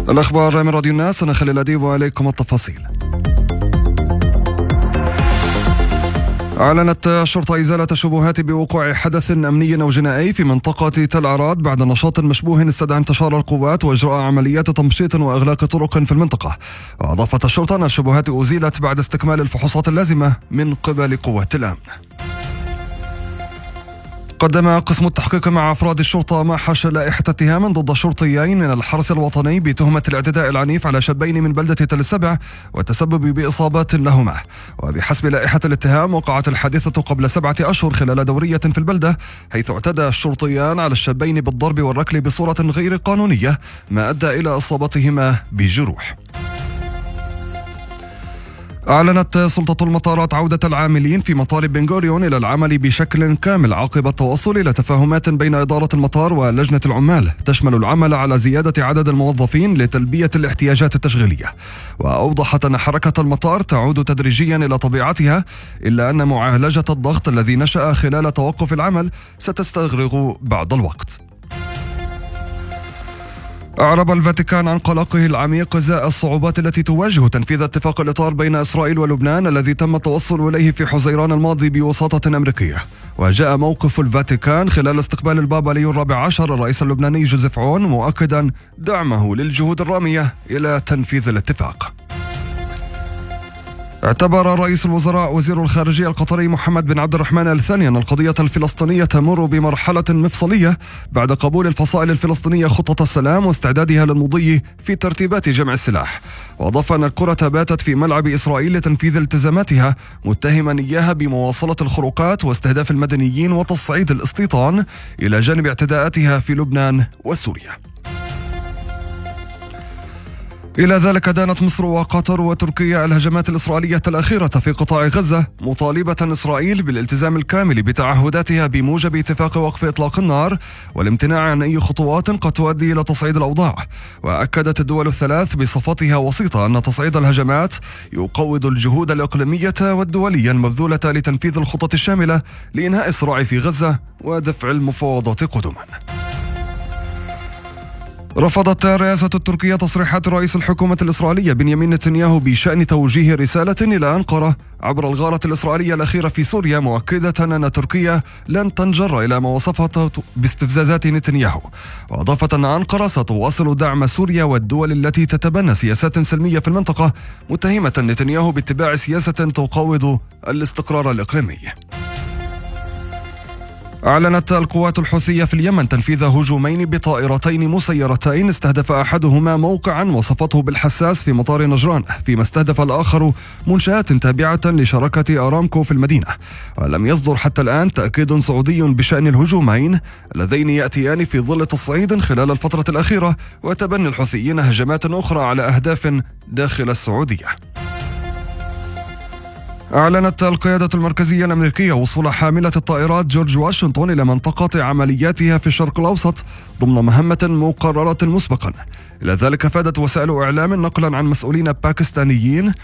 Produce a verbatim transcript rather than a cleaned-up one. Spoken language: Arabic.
الأخبار من راديو الناس، أنا خليل أديب وإليكم التفاصيل. أعلنت الشرطة إزالة الشبهات بوقوع حدث أمني أو جنائي في منطقة تل عراد بعد نشاط مشبوه استدعى انتشار القوات وإجراء عمليات تمشيط وإغلاق طرق في المنطقة. وأضافت الشرطة أن الشبهات أزيلت بعد استكمال الفحوصات اللازمة من قبل قوات الأمن. قدم قسم التحقيق مع أفراد الشرطة معهش لائحة اتهام ضد شرطيين من الحرس الوطني بتهمة الاعتداء العنيف على شابين من بلدة تل السبع والتسبب بإصابات لهما. وبحسب لائحة الاتهام وقعت الحادثة قبل سبعة أشهر خلال دورية في البلدة، حيث اعتدى الشرطيان على الشابين بالضرب والركل بصورة غير قانونية، ما أدى إلى إصابتهما بجروح. أعلنت سلطة المطارات عودة العاملين في مطار بن غوريون إلى العمل بشكل كامل عقب التوصل إلى تفاهمات بين إدارة المطار ولجنة العمال تشمل العمل على زيادة عدد الموظفين لتلبية الاحتياجات التشغيلية. وأوضحت أن حركة المطار تعود تدريجيا إلى طبيعتها، إلا أن معالجة الضغط الذي نشأ خلال توقف العمل ستستغرق بعض الوقت. أعرب الفاتيكان عن قلقه العميق إزاء الصعوبات التي تواجه تنفيذ اتفاق الإطار بين إسرائيل ولبنان الذي تم التوصل إليه في حزيران الماضي بوساطة أمريكية. وجاء موقف الفاتيكان خلال استقبال البابا ليو الرابع عشر الرئيس اللبناني جوزيف عون، مؤكدا دعمه للجهود الرامية إلى تنفيذ الاتفاق. اعتبر رئيس الوزراء وزير الخارجية القطري محمد بن عبد الرحمن آل ثاني أن القضية الفلسطينية تمر بمرحلة مفصلية بعد قبول الفصائل الفلسطينية خطة السلام واستعدادها للمضي في ترتيبات جمع السلاح. وأضاف أن الكرة باتت في ملعب إسرائيل لتنفيذ التزاماتها، متهما إياها بمواصلة الخروقات واستهداف المدنيين وتصعيد الاستيطان إلى جانب اعتداءاتها في لبنان وسوريا. إلى ذلك دانت مصر وقطر وتركيا الهجمات الإسرائيلية الأخيرة في قطاع غزة، مطالبة إسرائيل بالالتزام الكامل بتعهداتها بموجب اتفاق وقف إطلاق النار والامتناع عن أي خطوات قد تؤدي إلى تصعيد الأوضاع. وأكدت الدول الثلاث بصفتها وسيطة أن تصعيد الهجمات يقوض الجهود الإقليمية والدولية المبذولة لتنفيذ الخطط الشاملة لإنهاء الصراع في غزة ودفع المفاوضات قدما. رفضت الرئاسة التركية تصريحات رئيس الحكومة الإسرائيلية بنيامين نتنياهو بشأن توجيه رسالة إلى أنقرة عبر الغارة الإسرائيلية الأخيرة في سوريا، مؤكدة أن تركيا لن تنجر إلى ما وصفته باستفزازات نتنياهو. وأضافت أن أنقرة ستواصل دعم سوريا والدول التي تتبنى سياسات سلمية في المنطقة، متهمة نتنياهو باتباع سياسة تقوض الاستقرار الإقليمي. أعلنت القوات الحوثية في اليمن تنفيذ هجومين بطائرتين مسيرتين، استهدف أحدهما موقعا وصفته بالحساس في مطار نجران، فيما استهدف الآخر منشآت تابعة لشركة أرامكو في المدينة. ولم يصدر حتى الآن تأكيد سعودي بشأن الهجومين اللذين يأتيان في ظل تصعيد خلال الفترة الأخيرة وتبني الحوثيين هجمات أخرى على أهداف داخل السعودية. أعلنت القيادة المركزية الأمريكية وصول حاملة الطائرات جورج واشنطن إلى منطقة عملياتها في الشرق الأوسط ضمن مهمة مقررة مسبقا. إلى ذلك فادت وسائل إعلام نقلا عن مسؤولين باكستانيين